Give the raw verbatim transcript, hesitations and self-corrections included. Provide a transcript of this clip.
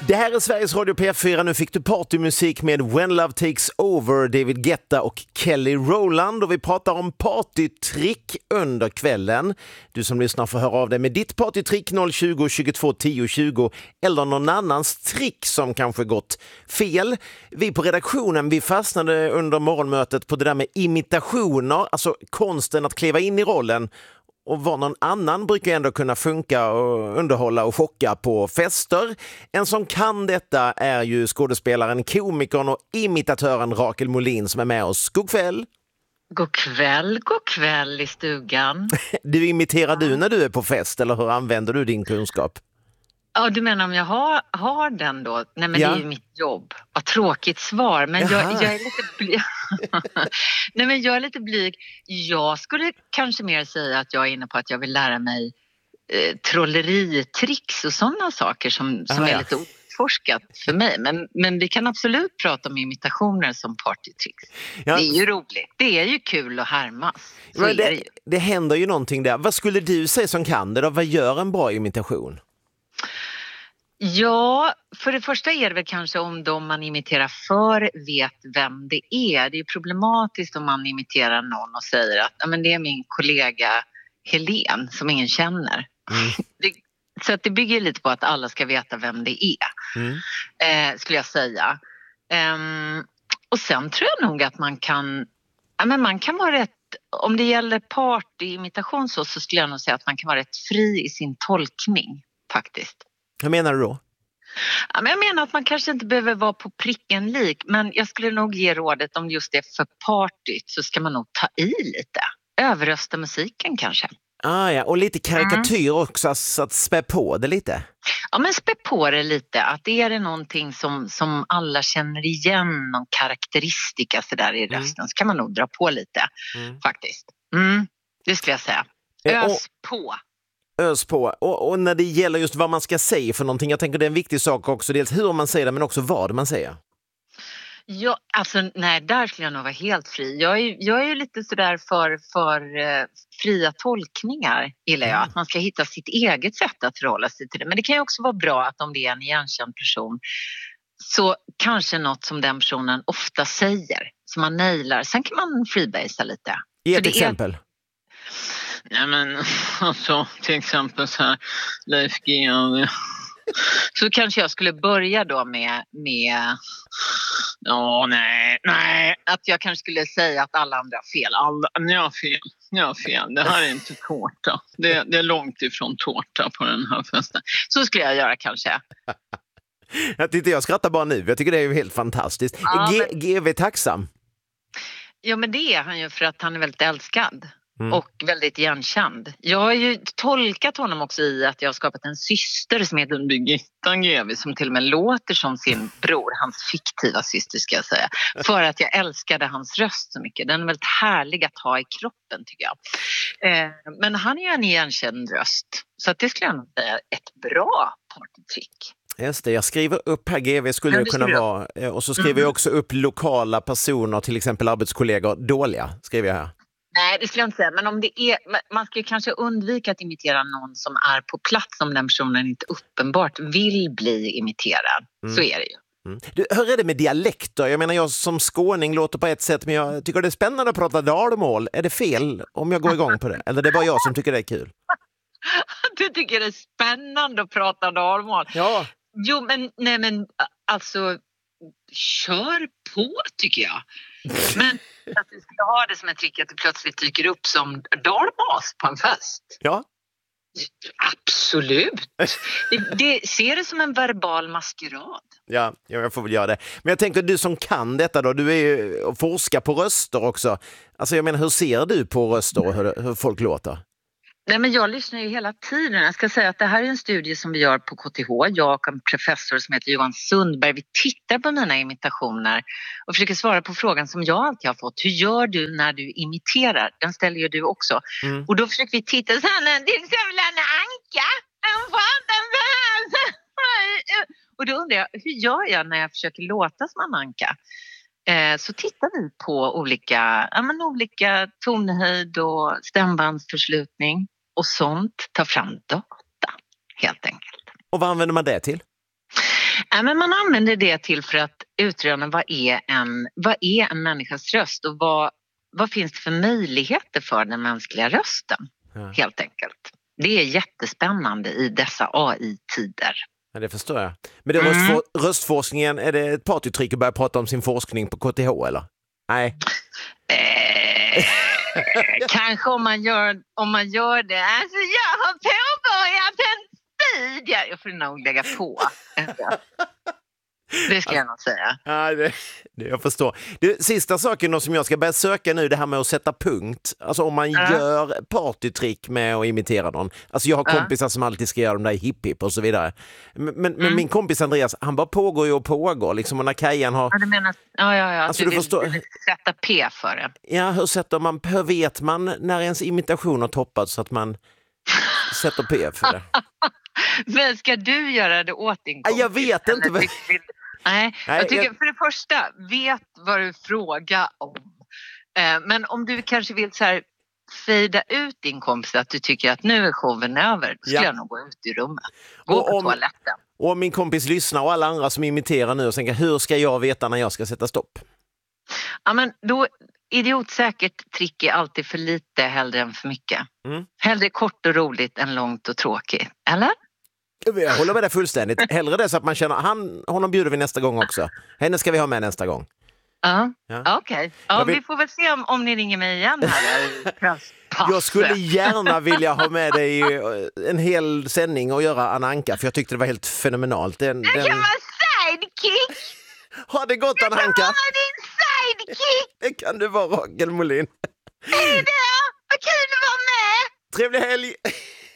Det här är Sveriges Radio P fyra. Nu fick du partymusik med When Love Takes Over, David Guetta och Kelly Rowland. Och vi pratar om partytrick under kvällen. Du som lyssnar får höra av dig med ditt partytrick noll tjugo, tjugotvå, tio, tjugo eller någon annans trick som kanske gått fel. Vi på redaktionen, vi fastnade under morgonmötet på det där med imitationer, alltså konsten att kliva in i rollen. Och vad någon annan brukar ändå kunna funka och underhålla och chocka på fester. En som kan detta är ju skådespelaren, komikern och imitatören Rakel Molin som är med oss. God kväll! God kväll, god kväll i stugan. Du imiterar du när du är på fest eller hur använder du din kunskap? Ja, du menar om jag har, har den då? Nej, men Ja. det är ju mitt jobb. Vad tråkigt svar, men jag, jag är lite blyg. Nej, men jag är lite blyg. Jag skulle kanske mer säga att jag är inne på att jag vill lära mig eh, trolleritricks och sådana saker som, som Ah, är ja. lite oforskat för mig. Men, men vi kan absolut prata om imitationer som partytricks. Ja. Det är ju roligt. Det är ju kul att härmas. Så Men är det det, ju. det händer ju någonting där. Vad skulle du säga som kan det då? Vad gör en bra imitation? Ja, för det första är det väl kanske om de man imiterar för vet vem det är. Det är problematiskt om man imiterar någon och säger att ja, men det är min kollega Helen som ingen känner. Mm. Det, så att det bygger lite på att alla ska veta vem det är, Mm. eh, skulle jag säga. Ehm, och sen tror jag nog att man kan, ja, men man kan vara rätt, om det gäller partyimitation så, så skulle jag nog säga att man kan vara rätt fri i sin tolkning faktiskt. Hur menar du då? Ja, men jag menar att man kanske inte behöver vara på pricken lik, men jag skulle nog ge rådet om just det för partyt så ska man nog ta i lite. Överrösta musiken kanske. Ah, ja. Och lite karikatyr mm. också, så att spä på det lite. Ja, men spä på det lite. Att är det någonting som, som alla känner igen, någon karaktäristika så där i rösten, mm. så kan man nog dra på lite mm. faktiskt. Mm, det skulle jag säga. Ös och... på. Ös på. Och, och när det gäller just vad man ska säga för någonting, jag tänker det är en viktig sak också, dels hur man säger det men också vad man säger. Ja, alltså nej, där skulle jag nog vara helt fri. Jag är, jag är ju lite sådär för, för eh, fria tolkningar, gillar jag. Mm. Att man ska hitta sitt eget sätt att förhålla sig till det. Men det kan ju också vara bra att om det är en igenkänd person så kanske något som den personen ofta säger, som man nailar. Sen kan man freebasea lite. Ge för ett exempel. Är... Nej men alltså till exempel så här Leif G W. Så kanske jag skulle börja då med med ja nej nej att jag kanske skulle säga att alla andra har fel. Alla, ni har fel. Ni har fel. Det här är inte tårta. Det, det är långt ifrån tårta på den här festen. Så skulle jag göra kanske. Jag tyckte jag skrattar bara nu. Jag tycker det är ju helt fantastiskt. Ja, G- men... G V tacksam. Ja men det är han ju för att han är väldigt älskad. Mm. Och väldigt igenkänd. Jag har ju tolkat honom också i att jag har skapat en syster som heter Birgitta G W som till och med låter som sin bror, hans fiktiva syster ska jag säga. För att jag älskade hans röst så mycket. Den är väldigt härlig att ha i kroppen tycker jag. Eh, men han är ju en igenkänd röst. Så att det skulle jag nog säga ett bra partytrick. Just det, jag skriver upp här G V skulle ja, det kunna vara. Och så skriver mm. jag också upp lokala personer, till exempel arbetskollegor, dåliga skriver jag här. Nej, det skulle jag inte säga. Men om det är, man ska kanske undvika att imitera någon som är på plats om den personen inte uppenbart vill bli imiterad. Mm. Så är det ju. Mm. Du, hur är det med dialekter? Jag menar, jag som skåning låter på ett sätt, men jag tycker det är spännande att prata dalmål. Är det fel om jag går igång på det? Eller det är bara jag som tycker det är kul? Du tycker det är spännande att prata dalmål? Ja. Jo, men, nej, men alltså, kör på tycker jag. Men att du ska ha det som ett trick att du plötsligt dyker upp som dalmas på en fest. Ja. Absolut. Det, det ser det som en verbal maskerad. Ja, jag får väl göra det. Men jag tänker, du som kan detta då, du är ju och forskar på röster också. Alltså jag menar, hur ser du på röster och hur, hur folk låter? Nej, men jag lyssnar ju hela tiden. Jag ska säga att det här är en studie som vi gör på K T H. Jag och en professor som heter Johan Sundberg. Vi tittar på mina imitationer och försöker svara på frågan som jag alltid har fått. Hur gör du när du imiterar? Den ställer ju du också. Mm. Och då försöker vi titta så här, till exempel Anna Anka. Och då undrar jag, hur gör jag när jag försöker låta som Anna Anka? Eh, så tittar vi på olika, ja, men olika tonhöjd och stämbandsförslutning och sånt. Ta fram data, helt enkelt. Och vad använder man det till? Ja, men man använder det till för att utröna vad är en, vad är en människas röst och vad, vad finns det för möjligheter för den mänskliga rösten, ja. Helt enkelt. Det är jättespännande i dessa A I-tider. Ja, det förstår jag. Men det Mm. röstfor- röstforskningen, är det ett partytrick att börja prata om sin forskning på K T H eller? Nej. Eh, kanske om man gör, om man gör det. Alltså jag har påbörjat en studie. Jag får nog lägga på. Det ska jag nog säga. Ja, det, det jag förstår. Det sista saken då som jag ska börja söka nu, det här med att sätta punkt. Alltså om man Ja. gör partytrick med att imitera någon. Alltså jag har Ja. kompisar som alltid ska göra de där hipp-hipp och så vidare. Men, men, men Mm. min kompis Andreas, han bara pågår ju och pågår. Liksom, och när Kajan har... Ja, du menar, ja, ja, ja. Alltså, du, du vill, förstår- du vill sätta P för det. Ja, hur sätter man... Hur vet man när ens imitation har toppat så att man sätter P för det? Men ska du göra det åt din Nej, kompis? jag vet inte. Eller vill- vill- Nej, Nej, jag tycker jag- för det första, vet vad du frågar om. Eh, men om du kanske vill så här fejda ut din kompis att du tycker att nu är showen över, då skulle Ja. jag nog gå ut i rummet. Gå Och på om- toaletten. Och om min kompis lyssnar och alla andra som imiterar nu och tänker, hur ska jag veta när jag ska sätta stopp? Ja, men då, idiotsäkert trick är alltid för lite hellre än för mycket. Mm. Hellre kort och roligt än långt och tråkigt. Eller? Jag håller med dig fullständigt. Hellre det så att man känner, han, honom bjuder vi nästa gång också. Henne ska vi ha med nästa gång. Ja, Ja. okej. Ja, Jag vill- vi får väl se om, om ni ringer mig igen här. Jag skulle gärna vilja ha med dig i en hel sändning och göra Anna Anka, för jag tyckte det var helt fenomenalt. Den, Jag den... kan vara sidekick! Ha det gott, Anna Jag kan Anka! vara din sidekick! Det kan du vara, Rakel Molin. Hej då! Vad kul att vara med! Trevlig helg!